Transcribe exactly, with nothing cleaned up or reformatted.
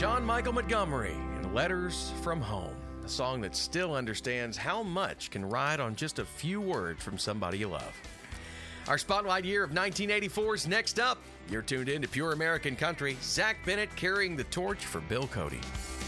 John Michael Montgomery and Letters from Home, a song that still understands how much can ride on just a few words from somebody you love. Our Spotlight year of nineteen eighty-four is next up. You're tuned in to Pure American Country. Zach Bennett carrying the torch for Bill Cody.